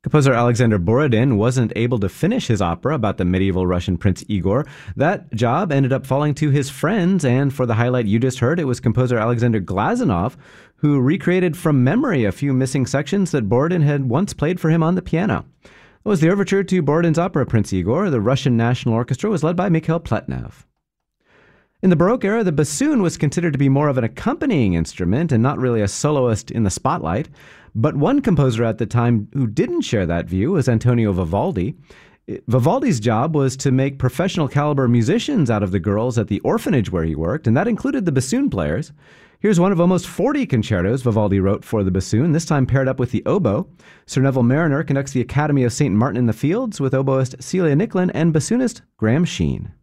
Composer Alexander Borodin wasn't able to finish his opera about the medieval Russian Prince Igor. That job ended up falling to his friends, and for the highlight you just heard, it was composer Alexander Glazunov who recreated from memory a few missing sections that Borodin had once played for him on the piano. It was the overture to Borodin's opera Prince Igor. The Russian National Orchestra was led by Mikhail Pletnev. In the Baroque era, the bassoon was considered to be more of an accompanying instrument and not really a soloist in the spotlight. But one composer at the time who didn't share that view was Antonio Vivaldi. Vivaldi's job was to make professional caliber musicians out of the girls at the orphanage where he worked, and that included the bassoon players. Here's one of almost 40 concertos Vivaldi wrote for the bassoon, this time paired up with the oboe. Sir Neville Marriner conducts the Academy of St. Martin in the Fields with oboist Celia Nicklin and bassoonist Graham Sheen.